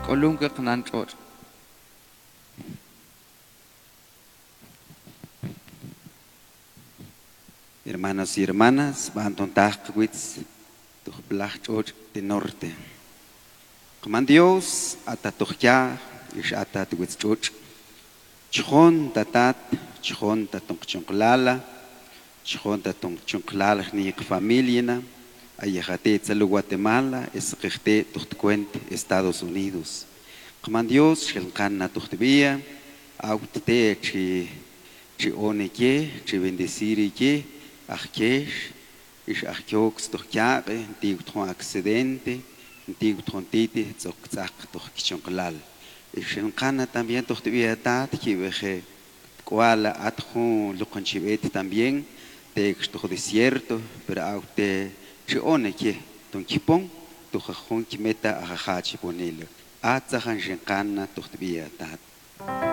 Kolunga Knanchor. Hermanos y hermanas, Bantontajwitz, Tujblachor de Norte. Coman Dios, Atatuja, Ish Atatwitzchoch, Chon Tatat, Chon Tatonchonklala, Chon Tatonchonklala, ni familia, Ayajate, Tzalo Guatemala, Esquete, Tuchtcuent, Estados Unidos. Coman Dios, Shelkana Tuchtbia, Aute, Chi Oneke, Chi Bendecirike, Arquesh, Ish Arqueox, Turquiare, Tigtron accidente, Tigtron Titi, Zokzak, Turquichonklal. Shelkana también Tuchtbia Tat, Kiveje, Kuala, Atjun, Luconchibet también, Texto desierto, pero Aute, Chi Oneke, Tonkipon, Tujajun Kimeta, Ajachi Bonelo. Atzahan Shenkana, Tuchtbia Tat.